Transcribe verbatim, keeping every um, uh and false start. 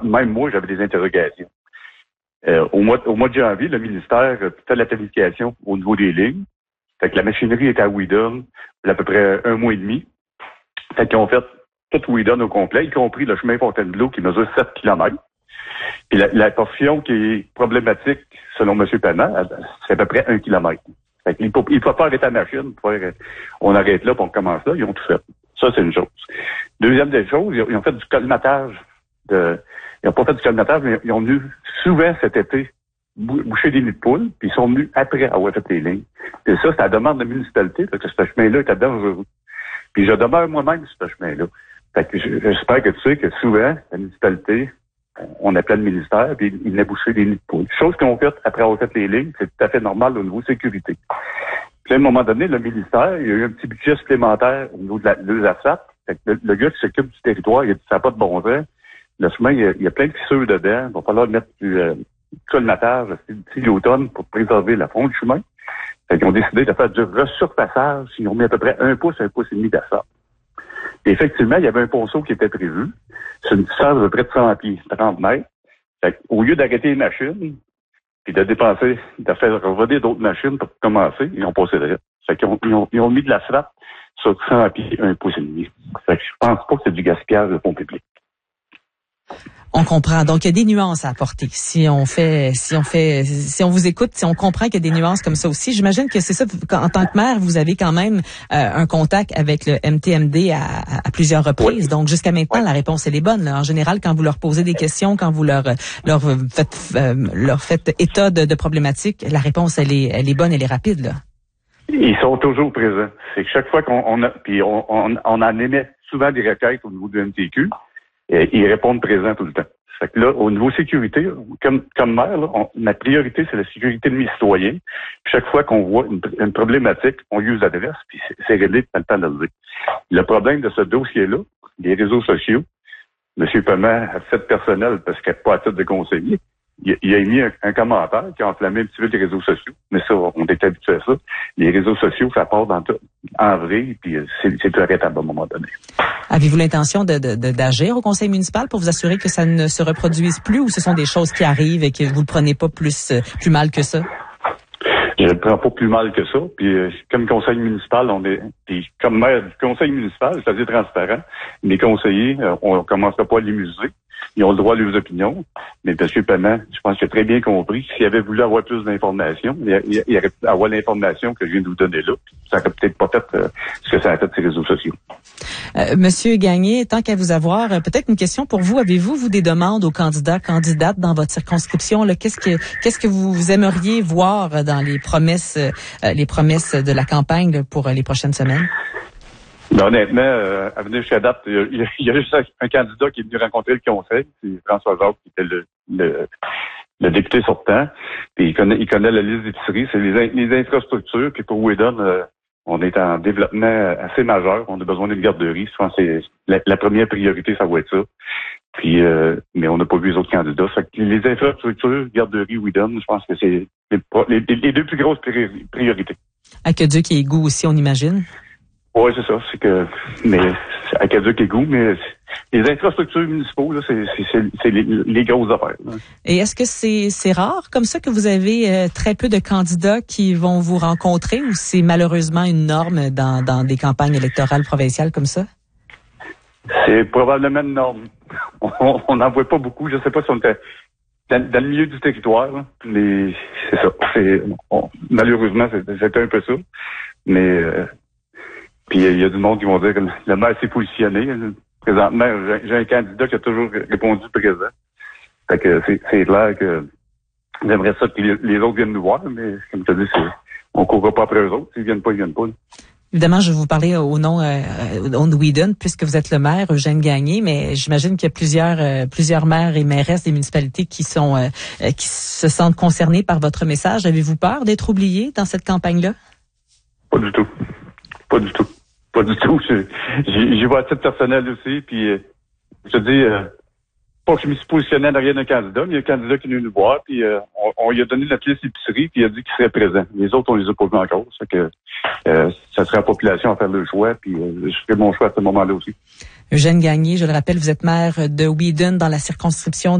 même moi, j'avais des interrogations. Euh, au mois, au mois de janvier, le ministère a fait la planification au niveau des lignes. Fait que la machinerie était à Whedon, il y a à peu près un mois et demi. Fait qu'ils ont fait tout Whedon au complet, y compris le chemin Fontainebleau qui mesure sept kilomètres. Puis la, la portion qui est problématique, selon M. Pennant, c'est à peu près un kilomètre. Fait qu'il ne faut pas arrêter la machine. Pour faire, on arrête là, puis on commence là. Ils ont tout fait. Ça, c'est une chose. Deuxième des choses, ils ont fait du colmatage. De, ils n'ont pas fait du colmatage, mais ils ont venu souvent cet été boucher des nids de poules, puis ils sont venus après avoir fait les lignes. Et ça, c'est à la demande de la municipalité, parce que ce chemin-là était dangereux. Puis je demeure moi-même sur ce chemin-là. Fait que j'espère que tu sais que souvent, la municipalité, on appelait le ministère, puis il venait boucher des nids de poules. Chose qu'ils ont fait après avoir fait les lignes, c'est tout à fait normal au niveau sécurité. Puis à un moment donné, le ministère, il y a eu un petit budget supplémentaire au niveau de la de l'asphalte. Fait que le, le gars qui s'occupe du territoire, il a dit ça n'a pas de bon sens. Le chemin, il y, a, il y a plein de fissures dedans. Il va falloir mettre du euh, colmatage d'ici l'automne pour préserver la fond du chemin. Fait qu'ils ont décidé de faire du resurfaçage. Ils ont mis à peu près un pouce, un pouce et demi d'asphalte. Et effectivement, il y avait un ponceau qui était prévu. C'est une distance de près de cent pieds, trente mètres. Fait qu'au lieu d'arrêter les machines, puis de dépenser, de faire revenir d'autres machines pour commencer, ils ont passé de là. Fait qu'ils ont, ils ont, ils ont mis de l'asphalte sur cent pieds, un pouce et demi. Fait que je pense pas que c'est du gaspillage de fonds publics. On comprend. Donc, il y a des nuances à apporter. Si on fait, si on fait, si on vous écoute, si on comprend qu'il y a des nuances comme ça aussi, j'imagine que c'est ça. En tant que maire, vous avez quand même euh, un contact avec le M T M D à, à, à plusieurs reprises. Oui. Donc, jusqu'à maintenant, oui. La réponse elle est bonne. Là. En général, quand vous leur posez des questions, quand vous leur leur faites euh, leur faites état de, de problématiques, la réponse elle est elle est bonne, elle est rapide là. Ils sont toujours présents. C'est que chaque fois qu'on on a, puis on, on, on en émet souvent des requêtes au niveau du M T Q. Et ils répondent présents tout le temps. Fait que là, au niveau sécurité, comme, comme maire, là, on, ma priorité, c'est la sécurité de mes citoyens. Puis chaque fois qu'on voit une, une problématique, on use l'adresse, puis c'est, c'est réglé, pas le temps de le dire. Le problème de ce dossier-là, les réseaux sociaux, M. Pennant a fait personnel parce qu'il n'a pas à titre de conseiller. Il, il a émis un, un commentaire qui a enflammé un petit peu les réseaux sociaux. Mais ça, on est habitué à ça. Les réseaux sociaux, ça part dans tout, en vrai, puis c'est, c'est plus arrêtable à un moment donné. Avez-vous l'intention de, de, de, d'agir au conseil municipal pour vous assurer que ça ne se reproduise plus ou ce sont des choses qui arrivent et que vous ne le prenez pas plus, plus mal que ça? Je ne le prends pas plus mal que ça. Puis euh, comme conseil municipal, on est puis comme maire du conseil municipal, c'est-à-dire transparent, les conseillers, euh, on ne commencera pas à les museler. Ils ont le droit à leurs opinions. Mais M. Pennant, je pense qu'il a très bien compris. S'il avait voulu avoir plus d'informations, il, il, il aurait pu avoir l'information que je viens de vous donner là. Ça n'aurait peut-être pas fait euh, ce que ça a fait ces réseaux sociaux. Euh, Monsieur Gagné, tant qu'à vous avoir, euh, peut-être une question pour vous. Avez-vous, vous, des demandes aux candidats, candidates dans votre circonscription? Là? Qu'est-ce que qu'est-ce que vous aimeriez voir dans les promesses euh, les promesses de la campagne là, pour euh, les prochaines semaines? Ben, honnêtement, euh, à venir jusqu'à date, il y, a, il y a juste un, un candidat qui est venu rencontrer le conseil, c'est François Jacques, qui était le, le, le député sortant. Puis il connaît, il connaît la liste d'épiceries, c'est les, les infrastructures. Puis pour Whedon, euh, on est en développement assez majeur. On a besoin d'une garderie. Je pense que c'est la, la première priorité, ça va être ça. Puis, euh, mais on n'a pas vu les autres candidats. Fait que les infrastructures, garderie, Whedon, je pense que c'est les, les, les deux plus grosses priorités. Aqueduc et égout aussi, on imagine. Oui, c'est ça. C'est que, mais, Aqueduc et égout, mais les infrastructures municipaux, là, c'est, c'est, c'est, c'est les, les grosses affaires. Là. Et est-ce que c'est, c'est rare comme ça que vous avez euh, très peu de candidats qui vont vous rencontrer ou c'est malheureusement une norme dans, dans des campagnes électorales provinciales comme ça? C'est probablement une norme. On n'en voit pas beaucoup. Je ne sais pas si on était dans, dans le milieu du territoire, là, mais c'est ça. C'est, on, malheureusement, c'est, c'était un peu ça. Mais euh, puis il y a du monde qui vont dire que le maire s'est positionné. Présentement, j'ai, j'ai un candidat qui a toujours répondu présent. Fait que c'est, c'est clair que j'aimerais ça que les, les autres viennent nous voir, mais comme tu as dit, c'est, on ne courra pas après eux autres. S'ils viennent pas, ils viennent pas. Là. Évidemment, je vais vous parler au nom, euh, au nom de Whedon, puisque vous êtes le maire, Eugène Gagné, mais j'imagine qu'il y a plusieurs euh, plusieurs maires et mairesses des municipalités qui sont euh, qui se sentent concernés par votre message. Avez-vous peur d'être oublié dans cette campagne-là? Pas du tout. Pas du tout. Pas du tout. J'y vois à titre personnel aussi, puis euh, je te dis, euh, pas que je me suis positionné en arrière d'un candidat, mais il y a un candidat qui est venu nous voir, puis euh, on, on lui a donné notre liste épicerie, puis il a dit qu'il serait présent. Les autres, on les a pas vus encore, ça que euh, ça serait à la population à faire le choix, puis euh, je ferai mon choix à ce moment-là aussi. Eugène Gagné, je le rappelle, vous êtes maire de Whedon dans la circonscription